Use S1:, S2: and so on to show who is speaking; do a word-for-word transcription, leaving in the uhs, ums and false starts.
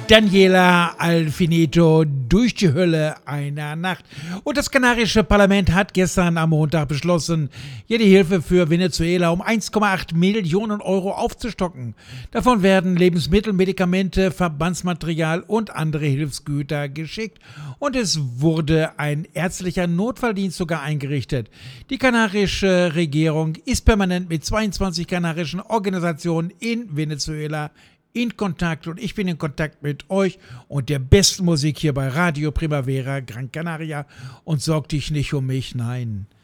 S1: Daniela Alfinito, durch die Hölle einer Nacht. Und das kanarische Parlament hat gestern am Montag beschlossen, ja, die Hilfe für Venezuela um eins Komma acht Millionen Euro aufzustocken. Davon werden Lebensmittel, Medikamente, Verbandsmaterial und andere Hilfsgüter geschickt. Und es wurde ein ärztlicher Notfalldienst sogar eingerichtet. Die kanarische Regierung ist permanent mit zweiundzwanzig kanarischen Organisationen in Venezuela in Kontakt und ich bin in Kontakt mit euch und der besten Musik hier bei Radio Primavera Gran Canaria und sorg dich nicht um mich, nein.